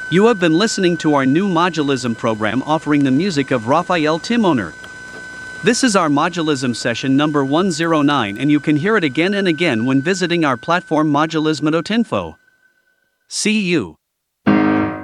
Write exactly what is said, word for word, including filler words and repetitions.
You have been listening to our new Modulism program offering the music of Raphael Timoner. This is our Modulism session number one oh nine, and you can hear it again and again when visiting our platform modulism dot info. See you.